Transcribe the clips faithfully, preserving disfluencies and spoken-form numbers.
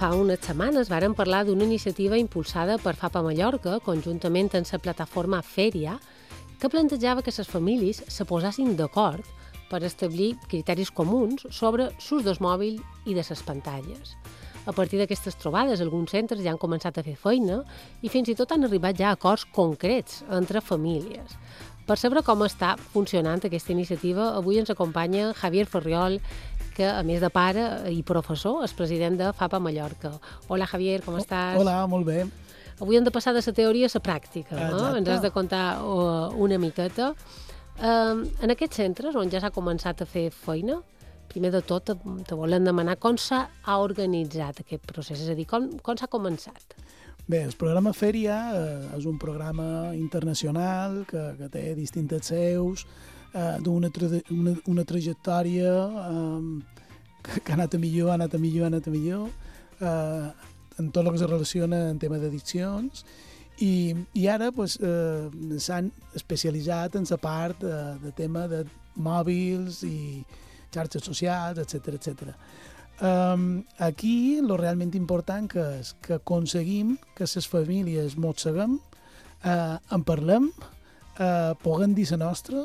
Fa unes setmanes vàrem parlar d'una iniciativa impulsada per FAPA Mallorca, conjuntament amb la plataforma Fèria, que plantejava que les famílies se posessin d'acord per establir criteris comuns sobre l'ús del mòbil i de les pantalles. A partir d'aquestes trobades, alguns centres ja han començat a fer feina i fins i tot han arribat ja a acords concrets entre famílies. Per saber com està funcionant aquesta iniciativa, avui ens acompanya Javier Ferriol, que a més de pare i professor és president de FAPA Mallorca. Hola Javier, com estàs? Hola, molt bé. Avui hem de passar de la teoria a la pràctica, no? Exacte. Ens has de contar uh, una miqueta. Uh, en aquests centres on ja s'ha començat a fer feina, primer de tot te, te volem demanar com s'ha organitzat aquest procés, és a dir, com, com s'ha començat? Bé, el programa Fèria eh, és un programa internacional que, que té distintes seus, eh, d'una tra una, una trajectòria eh, que, que ha anat a millor, ha anat a millor, ha anat a millor, eh, en tot el que se relaciona en tema d'addiccions, i, i ara pues, eh, s'han especialitzat en la part de, de tema de mòbils i xarxes socials, etcètera, etcètera. Um, aquí, el realment important que és que aconseguim que les famílies mosseguem, uh, en parlem, uh, puguem dir la nostra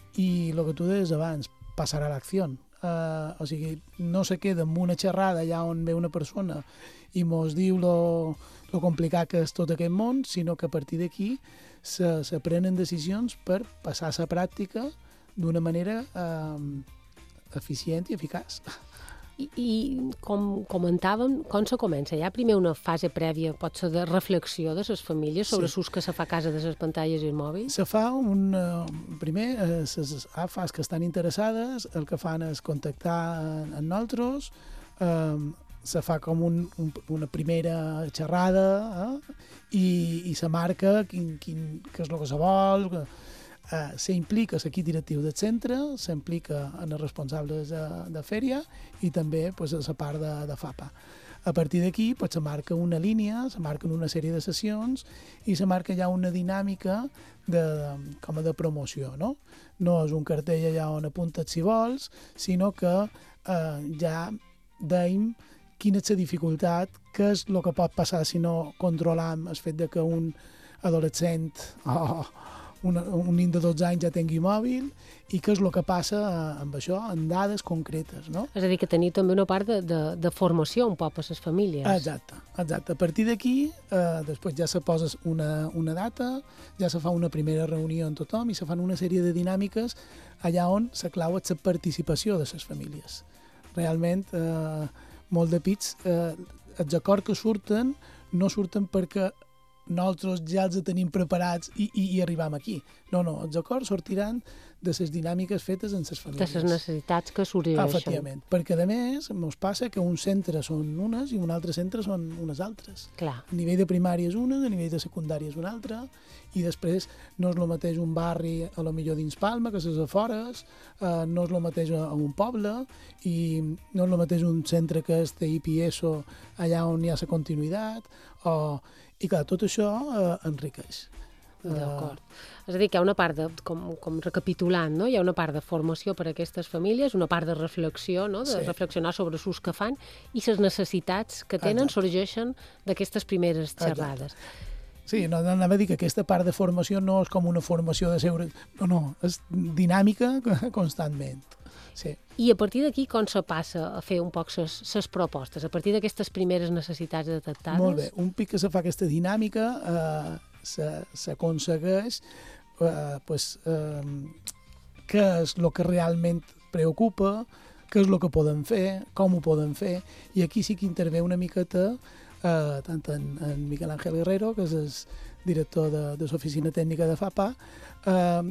i el que tu deies abans, passar a l'acció. Uh, o sigui, no se queda en una xerrada allà on ve una persona i mos diu lo, lo complicat que és tot aquest món, sinó que a partir d'aquí se, se prenen decisions per passar a la pràctica d'una manera uh, eficient i eficaç. I, i com comentàvem, com se comença? Hi ha primer una fase prèvia, pot ser de reflexió de les famílies sobre Sí. l'ús que se fa a casa de les pantalles i els mòbils? Se fa un... Uh, primer, eh, les A F As que estan interessades, el que fan és contactar amb nosaltres, eh, se fa com un, un, una primera xerrada eh, i, i se marca quin, quin, què és el que se vol, que, Uh, s'implica l'equip directiu del centre, s'implica en els responsables de, de Fèria i també pues, a la part de, de FAPA. A partir d'aquí pues, se marca una línia, se marquen una sèrie de sessions i se marca ja una dinàmica de, com a de promoció. No, no és un cartell allà on apuntes si vols, sinó que uh, ja deim quina és la dificultat, què és el que pot passar si no controlam el fet de que un adolescent oh, Un, un nen de dotze anys ja tingui mòbil i què és el que passa amb això en dades concretes, no? És a dir, que tenir també una part de, de, de formació un poc a les famílies. Exacte, exacte. A partir d'aquí, eh, després ja se posa una, una data, ja se fa una primera reunió amb tothom i se fan una sèrie de dinàmiques allà on la clau és la participació de les famílies. Realment, eh, molt de pits, eh, els acords que surten no surten perquè nosaltres ja els tenim preparats i, i, i arribam aquí. No, no, els acords sortiran de les dinàmiques fetes en les famílies. De les necessitats que sorgeixen. Efectivament, perquè a més ens passa que un centre són unes i un altre centre són unes altres. Clar. A nivell de primària és una, a nivell de secundària és una altra, i després no és el mateix un barri a lo millor dins Palma que a les afores, eh, no és el mateix a un poble, i no és el mateix un centre que és de I P S O allà on hi ha la continuïtat, o... I clar, tot això eh, enriqueix. D'acord. És a dir, que hi ha una part de, com, com recapitulant, no? Hi ha una part de formació per a aquestes famílies, una part de reflexió, no? De sí. reflexionar sobre l'ús que fan i les necessitats que tenen Exacte. Sorgeixen d'aquestes primeres xerrades. Exacte. Sí, no, no anava a dir que aquesta part de formació no és com una formació de seure... No, no, és dinàmica constantment. Sí. I a partir d'aquí com se passa a fer un poc les propostes? A partir d'aquestes primeres necessitats detectades? Molt bé. Un pic que se fa aquesta dinàmica eh, s'aconsegueix eh, pues, eh, què és el que realment preocupa, què és el que podem fer, com ho podem fer, i aquí sí que intervé una miqueta eh, tant en, en Miquel Ángel Herrero, que és el director de, de l'oficina tècnica de FAPA, eh,